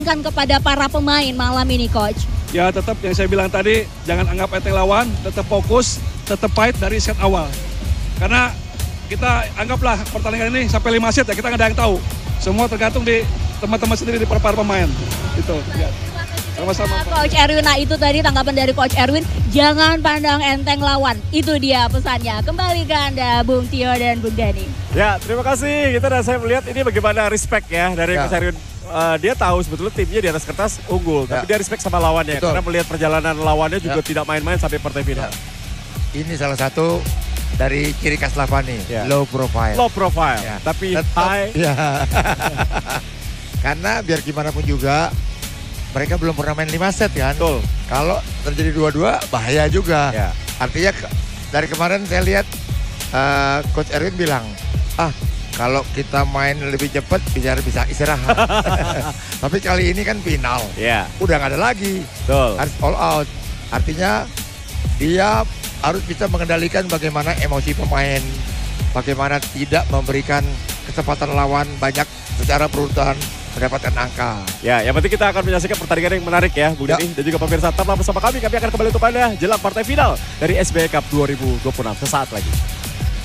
kan kepada para pemain malam ini, Coach? Ya tetap yang saya bilang tadi, jangan anggap enteng lawan, tetap fokus, tetap fight dari set awal. Karena kita anggaplah pertandingan ini sampai 5 set ya, kita nggak ada yang tahu. Semua tergantung di teman-teman sendiri, di para pemain. Itu. Ya. Sama-sama. Coach Erwin, nah itu tadi tanggapan dari Coach Erwin, jangan pandang enteng lawan. Itu dia pesannya. Kembali ke Anda, Bung Tio dan Bung Dani. Ya, terima kasih. Kita dan saya melihat ini bagaimana respect ya dari Coach Erwin. Dia tahu sebetulnya timnya di atas kertas unggul, tapi dia respect sama lawannya. Betul. Karena melihat perjalanan lawannya juga tidak main-main sampai partai final. Ini salah satu dari ciri khas Lavani, low profile. Low profile, tapi high. Ya. Karena biar gimana pun juga, mereka belum pernah main 5 set kan. Betul. Kalau terjadi 2-2, bahaya juga. Ya. Artinya dari kemarin saya lihat Coach Erwin bilang, kalau kita main lebih cepat bisa istirahat. Tapi kali ini kan final. Udah nggak ada lagi. Betul. Harus all out. Artinya dia harus bisa mengendalikan bagaimana emosi pemain. Bagaimana tidak memberikan kesempatan lawan banyak secara berurutan mendapatkan angka. Ya, yang penting kita akan menyaksikan pertandingan yang menarik ya, Bung Dani dan juga pemirsa. Tetaplah bersama kami akan kembali untuk Anda jelang partai final dari SBI Cup 2026 sesaat lagi.